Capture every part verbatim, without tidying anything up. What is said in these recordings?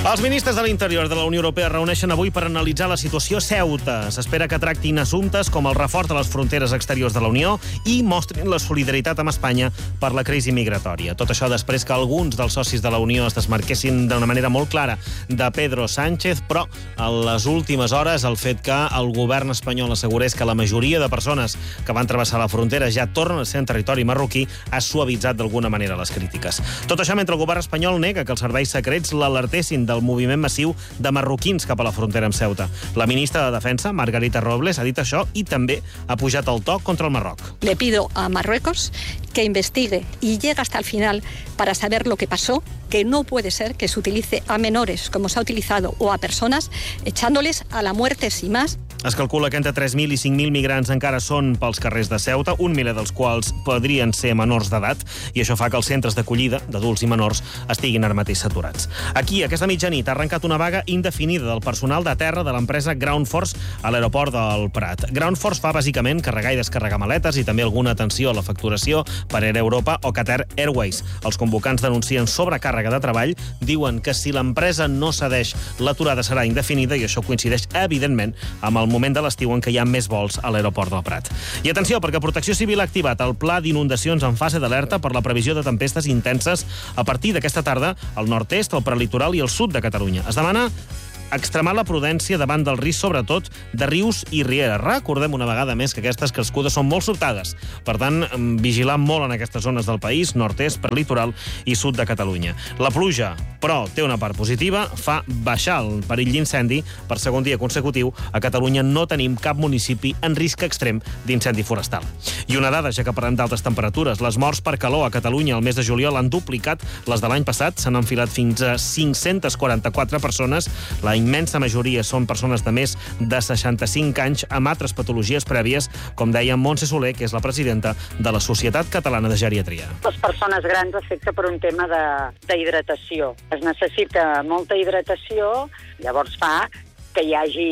Els ministres de l'Interior de la Unió Europea reuneixen avui per analitzar la situació a Ceuta. S'espera que tractin assumptes com el reforç de les fronteres exteriors de la Unió i mostrin la solidaritat amb Espanya per la crisi migratòria. Tot això després que alguns dels socis de la Unió es desmarquessin d'una manera molt clara de Pedro Sánchez, però a les últimes hores el fet que el govern espanyol assegurés que la majoria de persones que van travessar la frontera ja tornen a ser en territori marroquí ha suavitzat d'alguna manera les crítiques. Tot això mentre el govern espanyol nega que els serveis secrets l'alertessin del moviment massiu de marroquins cap a la frontera amb Ceuta. La ministra de Defensa, Margarita Robles, ha dit això i també ha pujat el to contra el Marroc. Le pido a Marruecos que investigue y llegue hasta el final para saber lo que pasó, que no puede ser que se utilice a menores como se ha utilizado o a personas echándoles a la muerte sin más. Es calcula que entre tres mil i cinc mil migrants encara són pels carrers de Ceuta, un miler dels quals podrien ser menors d'edat, i això fa que els centres d'acollida d'adults i menors estiguin ara mateix saturats. Aquí, aquesta mitjanit, ha arrencat una vaga indefinida del personal de terra de l'empresa Ground Force a l'aeroport del Prat. Ground Force fa bàsicament carregar i descarregar maletes i també alguna atenció a la facturació per Air Europa o Qatar Airways. Els convocants denuncien sobrecàrrega de treball, diuen que si l'empresa no cedeix, l'aturada serà indefinida i això coincideix, evidentment, amb el moment de l'estiu en què hi ha més vols a l'aeroport del Prat. I atenció, perquè Protecció Civil ha activat el pla d'inundacions en fase d'alerta per la previsió de tempestes intenses a partir d'aquesta tarda al nord-est, al prelitoral i al sud de Catalunya. Es demana extremar la prudència davant del risc, sobretot, de rius i rieres. Recordem una vegada més que aquestes crescudes són molt sobtades. Per tant, vigilar molt en aquestes zones del país, nord-est, prelitoral i sud de Catalunya. La pluja, però, té una part positiva, fa baixar el perill d'incendi. Per segon dia consecutiu, a Catalunya no tenim cap municipi en risc extrem d'incendi forestal. I una dada, ja que parlem d'altes temperatures, les morts per calor a Catalunya el mes de juliol han duplicat les de l'any passat, s'han enfilat fins a cinc-centes quaranta-quatre persones. La immensa majoria són persones de més de seixanta-cinc anys amb altres patologies prèvies, com deia Montse Soler, que és la presidenta de la Societat Catalana de Geriatria. Les persones grans afecta per un tema d'hidratació. Es necessita molta hidratació, llavors fa que hi hagi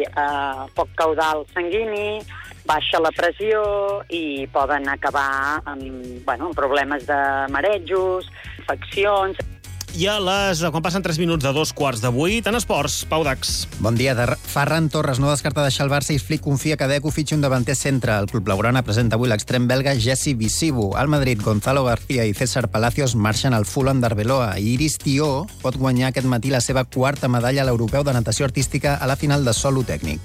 eh, poc caudal sanguini, baixa la pressió i poden acabar amb, bueno, amb problemes de marejos, infeccions. I a les... quan passen tres minuts de dos quarts de vuit, en esports, Pau Dax. Bon dia. De Ferran Torres no descarta deixar el Barça i Flick confia que Deco fitxi un davanter centre. El club blaugrana presenta avui l'extrem belga Jesse Visibu. Al Madrid, Gonzalo García i César Palacios marxen al Fulham d'Arbeloa. I Iris Tió pot guanyar aquest matí la seva quarta medalla a l'europeu de natació artística a la final de solo tècnic.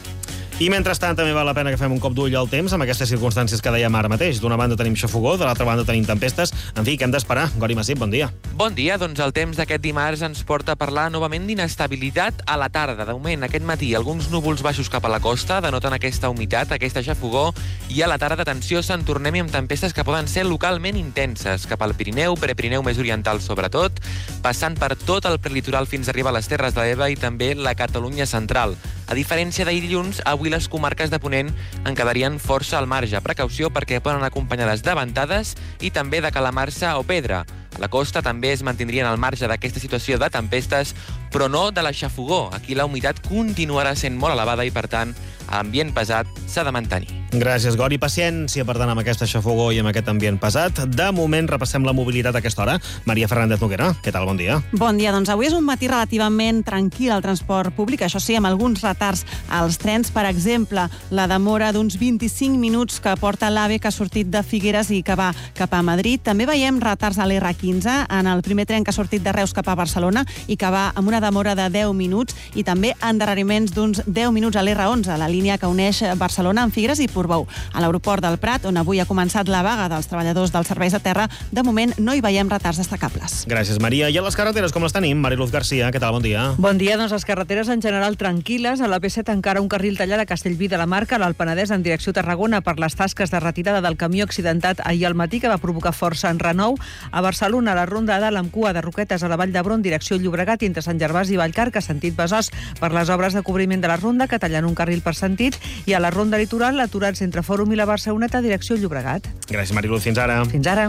I mentrestant també val la pena que fem un cop d'ull al temps amb aquestes circumstàncies que dèiem ara mateix. D'una banda tenim xafogó, de l'altra banda tenim tempestes. En fi, què hem d'esperar? Gori Massip, bon dia. Bon dia, doncs el temps d'aquest dimarts ens porta a parlar novament d'inestabilitat a la tarda. De moment, aquest matí, alguns núvols baixos cap a la costa denoten aquesta humitat, aquesta xafogó, i a la tarda, atenció, se'n tornem amb tempestes que poden ser localment intenses, cap al Pirineu, Prepirineu més oriental sobretot, passant per tot el prelitoral fins a arribar a les Terres de l'Ebre i també la Catalunya central. A diferència d'ahir dilluns, avui les comarques de Ponent en quedarien força al marge. Precaució perquè poden acompanyades de ventades i també de calamarsa o pedra. A la costa també es mantindrien al marge d'aquesta situació de tempestes, però no de la xafogó. Aquí la humitat continuarà sent molt elevada i, per tant, ambient pesat s'ha de mantenir. Gràcies, Gori. Paciència, per tant, amb aquesta xafogó i amb aquest ambient pesat. De moment, repassem la mobilitat a aquesta hora. Maria Fernández Noguera, què tal? Bon dia. Bon dia. Doncs avui és un matí relativament tranquil al transport públic, això sí, amb alguns retards als trens. Per exemple, la demora d'uns vint-i-cinc minuts que porta l'AVE que ha sortit de Figueres i que va cap a Madrid. També veiem retards a l'R quinze, en el primer tren que ha sortit de Reus cap a Barcelona i que va amb una demora de deu minuts, i també endarreriments d'uns deu minuts a l'R onze, la línia que uneix Barcelona amb Figueres i Portbou. A l'aeroport del Prat, on avui ha començat la vaga dels treballadors dels serveis de terra, de moment no hi veiem retards destacables. Gràcies, Maria. I a les carreteres, com les tenim? Mariluz Garcia, què tal? Bon dia. Bon dia. Doncs les carreteres en general tranquil·les. A la P set encara un carril tallat a Castellví de la Marca, a l'Alpenedès en direcció Tarragona, per les tasques de retirada del camió accidentat ahir al matí que va provocar força en renou. A Barcelona, la ronda de amb cua de Roquetes a la Vall d'Hebron, direcció Llobregat, entre Sant Gervasi i Vallcarca, sentit Besòs, per les obres de cobriment de la ronda, que tallen un carril per sentits, i a la ronda litoral, aturats entre Fòrum i la Barceloneta, direcció Llobregat. Gràcies, Mariluz. Fins ara. Fins ara.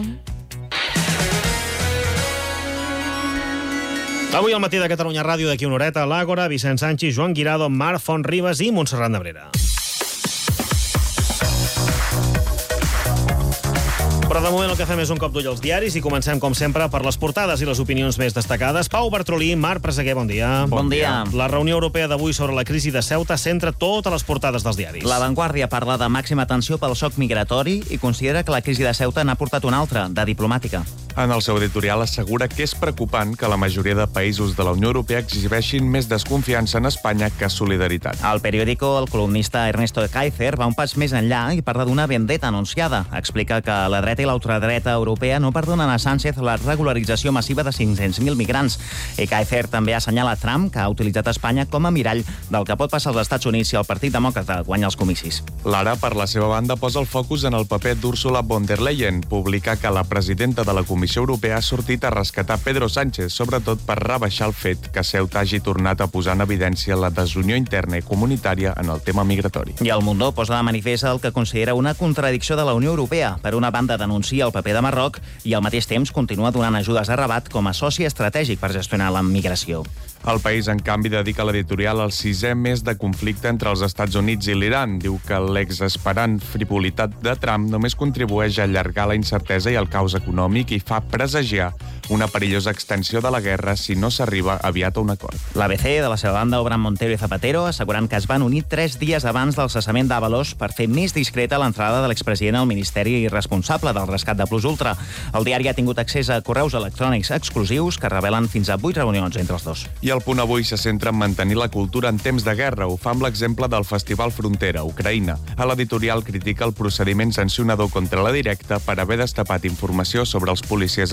Avui al matí de Catalunya Ràdio, d'aquí una horeta, l'Àgora, Vicent Sanchis, Joan Guirado, Marc Fontribes i Montserrat Nebrera. Però de moment el que fem és un cop d'ull als diaris i comencem, com sempre, per les portades i les opinions més destacades. Pau Bartrolí, Marc Preseguer, bon dia. Bon dia. La reunió europea d'avui sobre la crisi de Ceuta centra totes les portades dels diaris. La Vanguardia parla de màxima atenció pel xoc migratori i considera que la crisi de Ceuta n'ha portat una altra, de diplomàtica. En el seu editorial assegura que és preocupant que la majoria de països de la Unió Europea exhibeixin més desconfiança en Espanya que solidaritat. Al periòdico, el columnista Ernesto de Kaiser va un pas més enllà i parla d'una vendetta anunciada. Explica que la dreta i l'ultradreta europea no perdonen a Sánchez la regularització massiva de cinc-cents mil migrants. I Kaiser també assenyala Trump, que ha utilitzat Espanya com a mirall del que pot passar als Estats Units si el Partit Demòcrata guanya els comicis. L'Ara, per la seva banda, posa el focus en el paper d'Ursula von der Leyen. Publica que la presidenta de la Comissió Europea ha sortit a rescatar Pedro Sánchez, sobretot per rebaixar el fet que Ceuta hagi tornat a posar en evidència la desunió interna i comunitària en el tema migratori. I el Mundo posa de manifest el que considera una contradicció de la Unió Europea. Per una banda, denuncia el paper de Marroc i al mateix temps continua donant ajudes a Rabat com a soci estratègic per gestionar la migració. El País, en canvi, dedica l'editorial al sisè mes de conflicte entre els Estats Units i l'Iran. Diu que l'exesperant frivolitat de Trump només contribueix a allargar la incertesa i el caos econòmic i fa presagiar una perillosa extensió de la guerra si no s'arriba aviat a un acord. L'A B C, de la seva banda, obren Montero i Zapatero, assegurant que es van unir tres dies abans del cessament d'Ábalos per fer més discreta l'entrada de l'expresident al ministeri responsable del rescat de Plus Ultra. El diari ha tingut accés a correus electrònics exclusius que revelen fins a vuit reunions entre els dos. I el Punt Avui se centra en mantenir la cultura en temps de guerra. Ho fa amb l'exemple del Festival Frontera, Ucraïna. A l'editorial critica el procediment sancionador contra la Directa per haver destapat informació sobre els policies